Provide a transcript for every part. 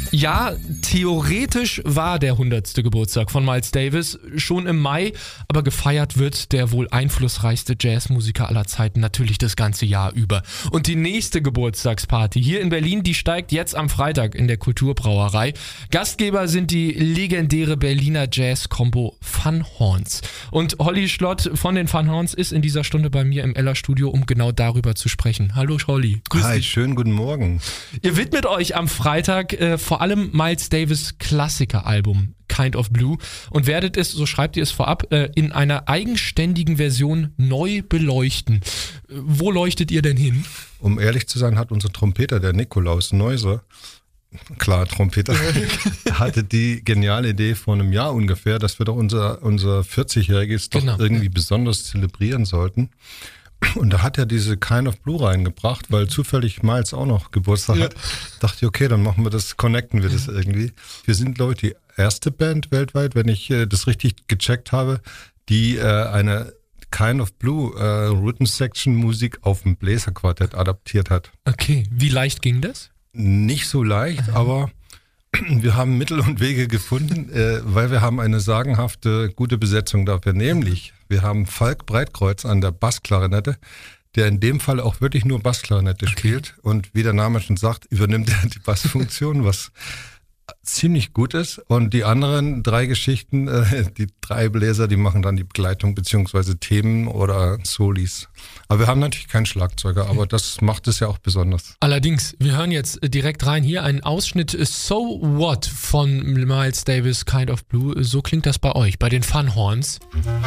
Ja, theoretisch war der 100. Geburtstag von Miles Davis schon im Mai, aber gefeiert wird der wohl einflussreichste Jazzmusiker aller Zeiten natürlich das ganze Jahr über. Und die nächste Geburtstagsparty hier in Berlin, die steigt jetzt am Freitag in der Kulturbrauerei. Gastgeber sind die legendäre Berliner Jazz-Kombo Fun Horns. Und Holly Schlott von den Fun Horns ist in dieser Stunde bei mir im Ella-Studio, um genau darüber zu sprechen. Hallo Holly. Grüß dich. Schönen guten Morgen. Ihr widmet euch am Freitag vor allem Miles Davis Klassikeralbum Kind of Blue und werdet es, so schreibt ihr es vorab, in einer eigenständigen Version neu beleuchten. Wo leuchtet ihr denn hin? Um ehrlich zu sein, hat unser Trompeter, der Nikolaus Neuser, klar, Trompeter, hatte die geniale Idee vor einem Jahr ungefähr, dass wir doch unser 40-Jähriges doch irgendwie besonders zelebrieren sollten. Und da hat er diese Kind of Blue reingebracht, weil zufällig Miles auch noch Geburtstag hat. Dachte ich, okay, dann machen wir das, connecten wir das irgendwie. Wir sind, glaube ich, die erste Band weltweit, wenn ich das richtig gecheckt habe, die eine Kind of Blue Rhythm Section Musik auf dem Bläserquartett adaptiert hat. Okay, wie leicht ging das? Nicht so leicht, aber wir haben Mittel und Wege gefunden, weil wir haben eine sagenhafte gute Besetzung dafür, nämlich wir haben Falk Breitkreuz an der Bassklarinette, der in dem Fall auch wirklich nur Bassklarinette spielt und wie der Name schon sagt, übernimmt er die Bassfunktion, was ziemlich gut ist, und die anderen 3 Geschichten, die 3 Bläser, die machen dann die Begleitung beziehungsweise Themen oder Solis. Aber wir haben natürlich keinen Schlagzeuger, aber das macht es ja auch besonders. Allerdings, wir hören jetzt direkt rein hier einen Ausschnitt So What von Miles Davis Kind of Blue. So klingt das bei euch, bei den Fun Horns.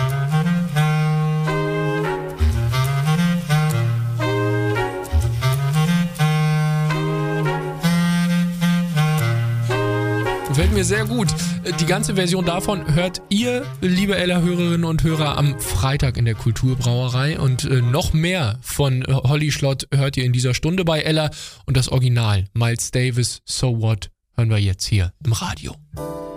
Gefällt mir sehr gut. Die ganze Version davon hört ihr, liebe Ella-Hörerinnen und Hörer, am Freitag in der Kulturbrauerei. Und noch mehr von Holly Schlott hört ihr in dieser Stunde bei Ella. Und das Original, Miles Davis, So What, hören wir jetzt hier im Radio.